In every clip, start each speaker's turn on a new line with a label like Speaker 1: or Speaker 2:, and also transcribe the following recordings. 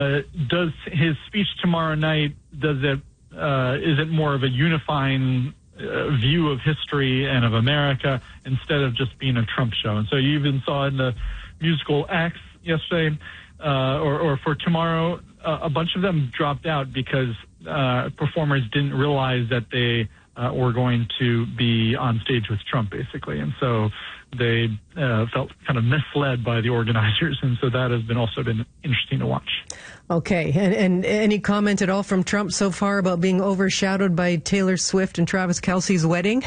Speaker 1: does his speech tomorrow night, is it more of a unifying view of history and of America instead of just being a Trump show? And so you even saw in the musical X yesterday, or for tomorrow, a bunch of them dropped out because performers didn't realize that they were going to be on stage with Trump, basically. And so they felt kind of misled by the organizers. And so that has also been interesting to watch.
Speaker 2: Okay. And any comment at all from Trump so far about being overshadowed by Taylor Swift and Travis Kelce's wedding?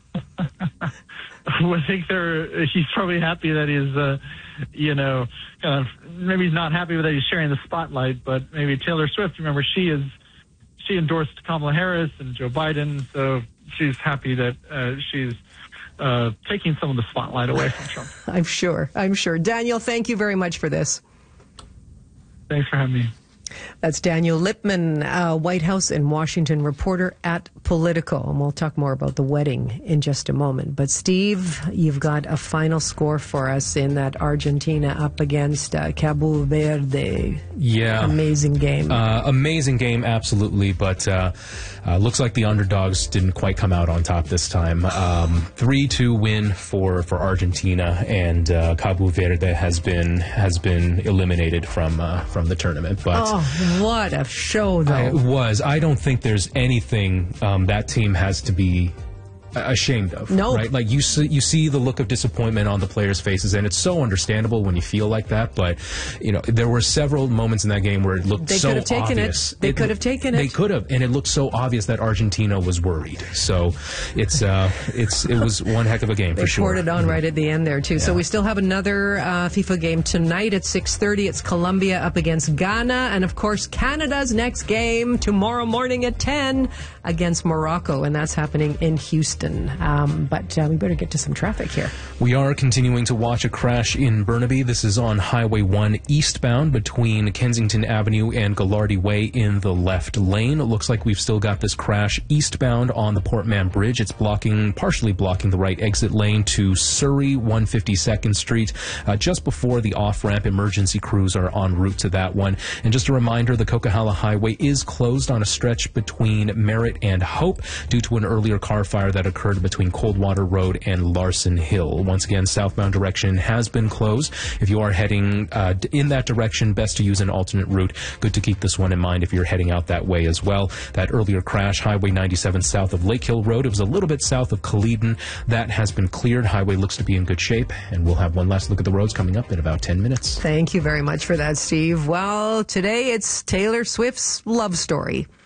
Speaker 1: I think he's probably happy that he's, kind of, maybe he's not happy that he's sharing the spotlight, but maybe Taylor Swift, remember, she endorsed Kamala Harris and Joe Biden, so she's happy that she's taking some of the spotlight away from Trump.
Speaker 2: I'm sure. Daniel, thank you very much for this.
Speaker 1: Thanks for having me.
Speaker 2: That's Daniel Lippman, White House and Washington reporter at Politico. And we'll talk more about the wedding in just a moment. But Steve, you've got a final score for us in that Argentina up against Cabo Verde.
Speaker 3: Yeah.
Speaker 2: Amazing game.
Speaker 3: Amazing game, absolutely. But looks like the underdogs didn't quite come out on top this time. 3-2 win for Argentina, and Cabo Verde has been eliminated from the tournament. But
Speaker 2: what a show, though.
Speaker 3: It was. I don't think there's anything that team has to be ashamed of.
Speaker 2: No.
Speaker 3: Right? Like, you see the look of disappointment on the players' faces, and it's so understandable when you feel like that. But, there were several moments in that game where it looked so obvious.
Speaker 2: They could have taken it.
Speaker 3: They could have, and it looked so obvious that Argentina was worried. So it was one heck of a game, for sure.
Speaker 2: They poured it on right at the end there, too. Yeah. So we still have another FIFA game tonight at 6:30. It's Colombia up against Ghana. And, of course, Canada's next game tomorrow morning at 10 against Morocco. And that's happening in Houston. But we better get to some traffic here.
Speaker 3: We are continuing to watch a crash in Burnaby. This is on Highway 1 eastbound between Kensington Avenue and Gallardi Way in the left lane. It looks like we've still got this crash eastbound on the Port Mann Bridge. It's partially blocking the right exit lane to Surrey 152nd Street. Just before the off-ramp, emergency crews are en route to that one. And just a reminder, the Coquihalla Highway is closed on a stretch between Merritt and Hope due to an earlier car fire that occurred between Coldwater Road and Larson Hill. Once again, southbound direction has been closed. If you are heading in that direction, best to use an alternate route. Good to keep this one in mind if you're heading out that way as well. That earlier crash, Highway 97 south of Lake Hill Road, it was a little bit south of Caledon. That has been cleared. Highway looks to be in good shape, and we'll have one last look at the roads coming up in about 10 minutes.
Speaker 2: Thank you very much for that, Steve. Well, today it's Taylor Swift's love story.